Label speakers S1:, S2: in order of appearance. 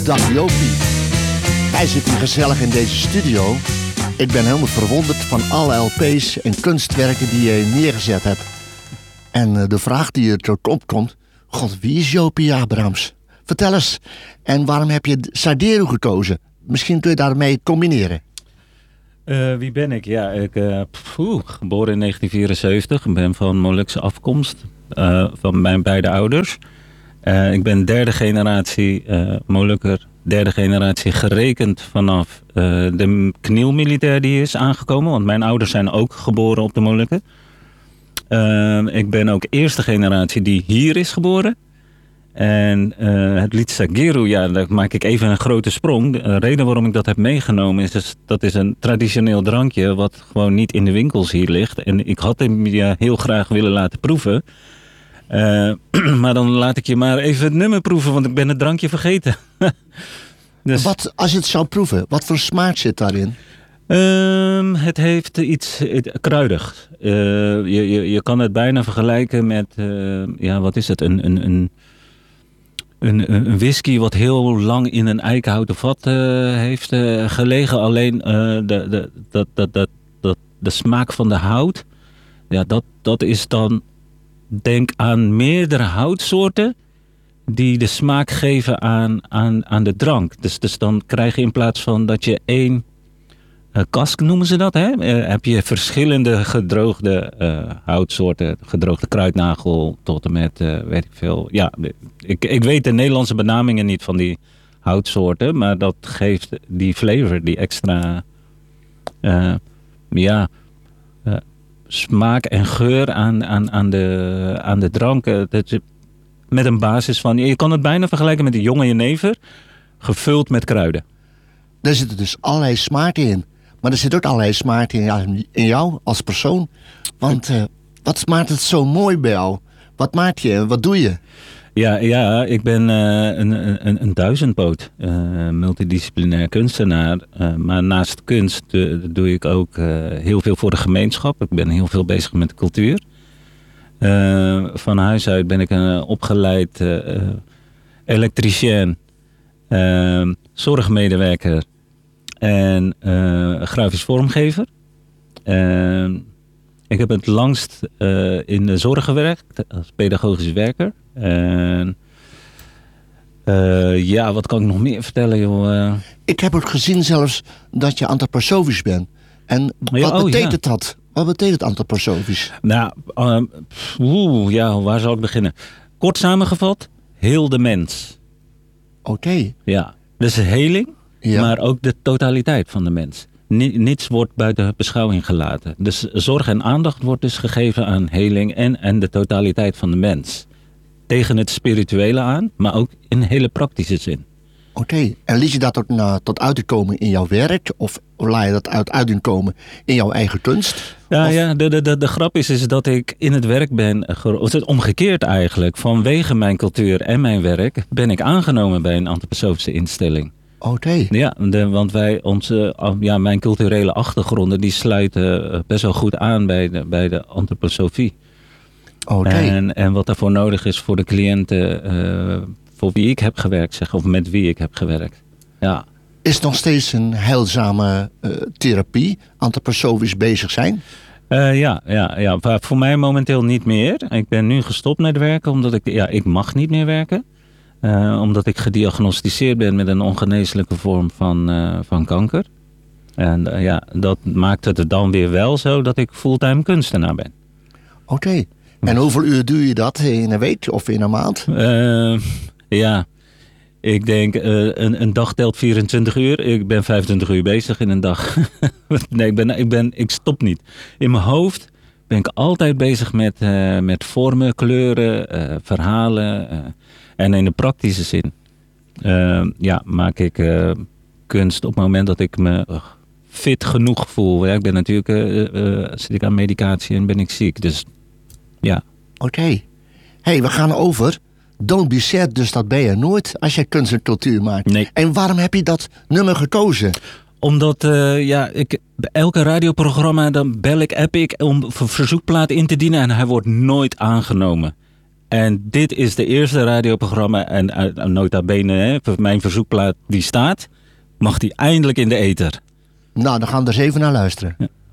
S1: Dag Jopie. Wij zitten hier gezellig in deze studio. Ik ben helemaal verwonderd van alle LP's en kunstwerken die je neergezet hebt. En de vraag die er tot opkomt... God, wie is Jopie Abrahams? Vertel eens. En waarom heb je Sardero gekozen? Misschien kun je daarmee combineren.
S2: Wie ben ik? Ja, geboren in 1974. Ik ben van Molukse afkomst. Van mijn beide ouders. Ik ben derde generatie Molukker. Derde generatie gerekend vanaf de knielmilitair die is aangekomen. Want mijn ouders zijn ook geboren op de Molukken. Ik ben ook eerste generatie die hier is geboren. En het lied Sardero, ja, daar maak ik even een grote sprong. De reden waarom ik dat heb meegenomen is dus, dat is een traditioneel drankje wat gewoon niet in de winkels hier ligt. En ik had hem heel graag willen laten proeven. Maar dan laat ik je maar even het nummer proeven, want ik ben het drankje vergeten. Dus...
S1: Wat, als je het zou proeven, wat voor smaak zit daarin?
S2: Het heeft iets kruidigs. Je kan het bijna vergelijken met, wat is het? Een whisky wat heel lang in een eikenhouten vat heeft gelegen. Alleen de smaak van de hout, ja, dat is dan, denk aan meerdere houtsoorten die de smaak geven aan de drank. Dus dan krijg je in plaats van dat je één kask noemen ze dat, hè? Heb je verschillende gedroogde houtsoorten, gedroogde kruidnagel tot en met, weet ik veel. Ja, ik weet de Nederlandse benamingen niet van die houtsoorten, maar dat geeft die flavor, die extra smaak en geur aan de drank. Met een basis van, je kan het bijna vergelijken met een jonge jenever, gevuld met kruiden.
S1: Daar zitten dus allerlei smaken in. Maar er zit ook allerlei smaken in jou als persoon. Want wat maakt het zo mooi bij jou? Wat maak je? Wat doe je?
S2: Ja, ik ben een duizendpoot. Multidisciplinair kunstenaar. Maar naast kunst doe ik ook heel veel voor de gemeenschap. Ik ben heel veel bezig met cultuur. Van huis uit ben ik een opgeleid elektricien. Zorgmedewerker en grafisch vormgever. Ik heb het langst in de zorg gewerkt als pedagogisch werker. Wat kan ik nog meer vertellen, joh? Ik
S1: heb ook gezien zelfs dat je antroposofisch bent. En wat betekent dat? Wat betekent antroposofisch?
S2: Nou, waar zal ik beginnen? Kort samengevat, heel de mens.
S1: Oké.
S2: Ja, dus heling, maar ook de totaliteit van de mens. Niets wordt buiten beschouwing gelaten. Dus zorg en aandacht wordt dus gegeven aan heling en de totaliteit van de mens. Tegen het spirituele aan, maar ook in hele praktische zin.
S1: Oké. En liet je dat ook tot uiting komen in jouw werk? Of laat je dat uit uiting komen in jouw eigen kunst?
S2: Ja, de grap is dat ik in het werk ben, omgekeerd eigenlijk. Vanwege mijn cultuur en mijn werk ben ik aangenomen bij een antroposofische instelling.
S1: Oké.
S2: Ja, want mijn culturele achtergronden die sluiten best wel goed aan bij de antroposofie.
S1: Oké.
S2: En wat daarvoor nodig is voor de cliënten voor wie ik heb gewerkt, of met wie ik heb gewerkt. Ja.
S1: Is het nog steeds een heilzame therapie, antroposofisch bezig zijn?
S2: Ja. Voor mij momenteel niet meer. Ik ben nu gestopt met werken, omdat ik mag niet meer werken. Omdat ik gediagnosticeerd ben met een ongeneeslijke vorm van kanker. En dat maakt het dan weer wel zo dat ik fulltime kunstenaar ben.
S1: Oké. En hoeveel uur doe je dat in een week of in een maand?
S2: Ik denk een dag telt 24 uur. Ik ben 25 uur bezig in een dag. Nee, ik stop niet. In mijn hoofd ben ik altijd bezig met vormen, kleuren, verhalen. En in de praktische zin maak ik kunst op het moment dat ik me fit genoeg voel. Ja, ik ben natuurlijk, zit ik aan medicatie en ben ik ziek. Dus ja.
S1: Oké. Hey, we gaan over. Don't be sad, dus dat ben je nooit als je kunst en cultuur maakt.
S2: Nee.
S1: En waarom heb je dat nummer gekozen?
S2: Omdat bij elke radioprogramma dan app ik om een verzoekplaat in te dienen en hij wordt nooit aangenomen. En dit is de eerste radioprogramma. En nota bene, hè, mijn verzoekplaat die staat, mag die eindelijk in de ether.
S1: Nou, dan gaan we er eens even naar luisteren.
S2: Ja.